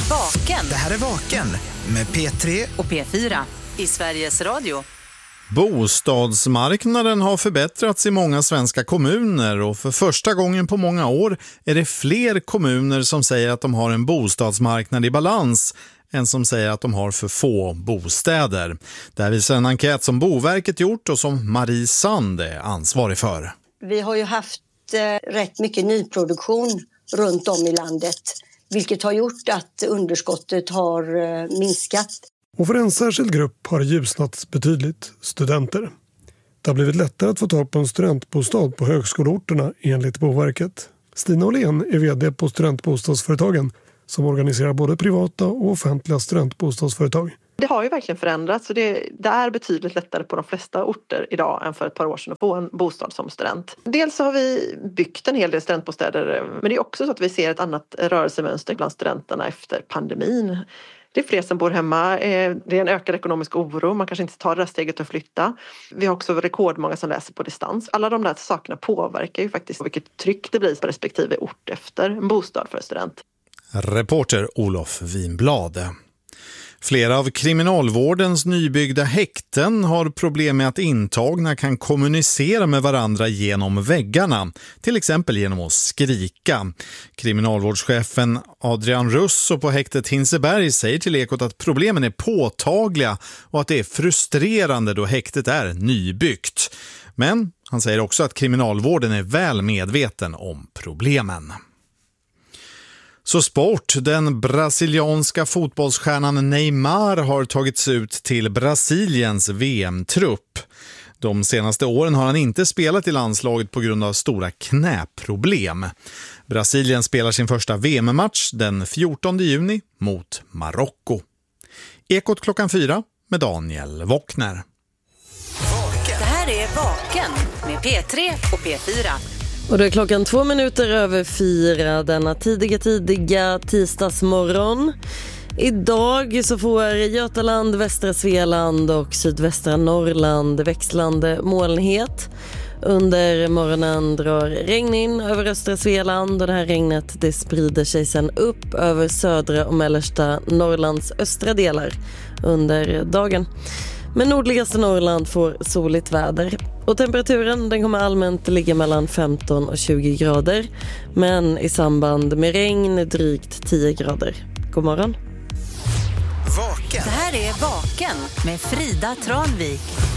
Vaken. Det här är Vaken med P3 och P4 i Sveriges Radio. Bostadsmarknaden har förbättrats i många svenska kommuner och för första gången på många år är det fler kommuner som säger att de har en bostadsmarknad i balans än som säger att de har för få bostäder. Det här visar en enkät som Boverket gjort och som Marie Sand är ansvarig för. Vi har ju haft rätt mycket nyproduktion runt om i landet, vilket har gjort att underskottet har minskat. Och för en särskild grupp har det ljusnat betydligt: studenter. Det har blivit lättare att få tag på en studentbostad på högskoleorterna enligt Boverket. Stina Åhlén är vd på Studentbostadsföretagen som organiserar både privata och offentliga studentbostadsföretag. Det har ju verkligen förändrats och det är betydligt lättare på de flesta orter idag än för ett par år sedan att få en bostad som student. Dels så har vi byggt en hel del studentbostäder, men det är också så att vi ser ett annat rörelsemönster bland studenterna efter pandemin. Det är fler som bor hemma, det är en ökad ekonomisk oro, man kanske inte tar det där steget att flytta. Vi har också rekordmånga som läser på distans. Alla de där sakerna påverkar ju faktiskt vilket tryck det blir på respektive ort efter en bostad för student. Reporter Olof Winblad. Flera av kriminalvårdens nybyggda häkten har problem med att intagna kan kommunicera med varandra genom väggarna, till exempel genom att skrika. Kriminalvårdschefen Adrian Russo på häktet Hinseberg säger till Ekot att problemen är påtagliga och att det är frustrerande då häktet är nybyggt. Men han säger också att kriminalvården är väl medveten om problemen. Så sport, den brasilianska fotbollsstjärnan Neymar har tagits ut till Brasiliens VM-trupp. De senaste åren har han inte spelat i landslaget på grund av stora knäproblem. Brasilien spelar sin första VM-match den 14 juni mot Marocko. Ekot 4 med Daniel Wockner. Det här är Vaken med P3 och P4. Och då är klockan 4:02 denna tidiga tisdagsmorgon. Idag så får Götaland, västra Svealand och sydvästra Norrland växlande molnighet. Under morgonen drar regn in över östra Svealand och det här regnet det sprider sig sedan upp över södra och mellersta Norrlands östra delar under dagen. Men nordligaste Norrland får soligt väder. Och temperaturen den kommer allmänt ligga mellan 15 och 20 grader. Men i samband med regn drygt 10 grader. God morgon. Vaken. Det här är Vaken med Frida Tranvik.